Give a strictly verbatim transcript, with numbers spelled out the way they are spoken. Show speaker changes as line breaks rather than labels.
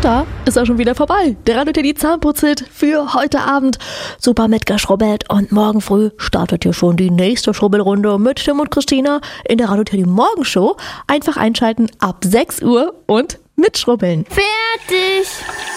da ist er schon wieder vorbei. Der Radio Teddy Zahnputzhit für heute Abend. Super mitgeschrubbelt und morgen früh startet hier schon die nächste Schrubbelrunde mit Tim und Christina in der Radio Teddy Morgenshow. Einfach einschalten ab sechs Uhr und mitschrubbeln.
Fertig!